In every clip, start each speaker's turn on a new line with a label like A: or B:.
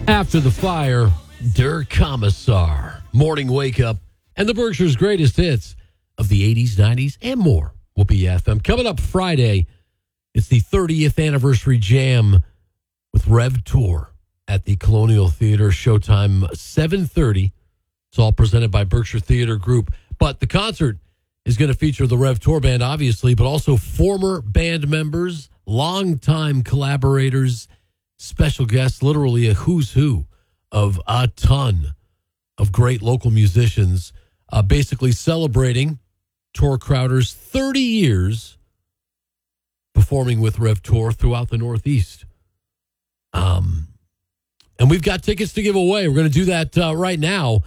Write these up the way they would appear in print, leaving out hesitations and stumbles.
A: After the fire, Der Kommissar, Morning Wake Up, and the Berkshire's greatest hits of the 80s, 90s, and more will be FM. Coming up Friday, it's the 30th anniversary jam with Rev Tour at the Colonial Theater. Showtime 7:30. It's all presented by Berkshire Theater Group. But the concert is going to feature the Rev Tour band, obviously, but also former band members, longtime collaborators, special guests, literally a who's who of a ton of great local musicians, basically celebrating Tor Crowder's 30 years performing with Rev Tour throughout the Northeast. And we've got tickets to give away. We're going to do that right now.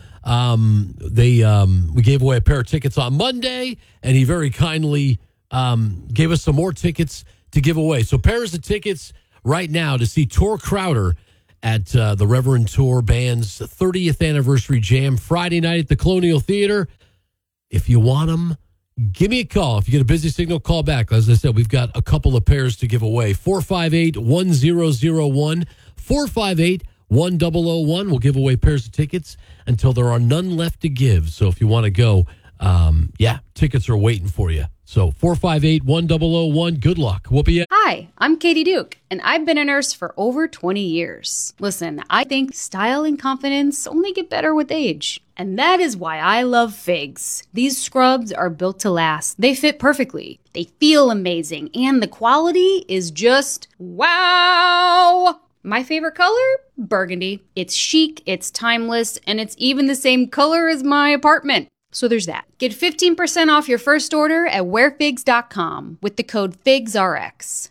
A: We gave away a pair of tickets on Monday, and he very kindly gave us some more tickets to give away. So pairs of tickets right now to see Tor Crowder at the Reverend Tour Band's 30th anniversary jam Friday night at the Colonial Theater. If you want them, give me a call. If you get a busy signal, call back. As I said, we've got a couple of pairs to give away. 458-1001, 458-1001. We'll give away pairs of tickets until there are none left to give. So if you want to go, tickets are waiting for you. So 458-1001, good luck. We'll be
B: Hi, I'm Katie Duke, and I've been a nurse for over 20 years. Listen, I think style and confidence only get better with age. And that is why I love Figs. These scrubs are built to last. They fit perfectly. They feel amazing. And the quality is just wow. My favorite color? Burgundy. It's chic, it's timeless, and it's even the same color as my apartment. So there's that. Get 15% off your first order at wearfigs.com with the code FIGSRX.